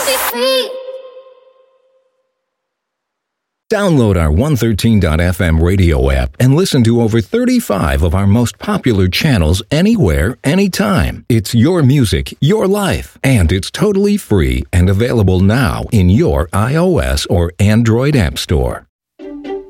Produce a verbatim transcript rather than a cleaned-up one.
be free. Download our one thirteen dot f m radio app and listen to over thirty-five of our most popular channels anywhere, anytime. It's your music, your life, and it's totally free and available now in your iOS or Android app store.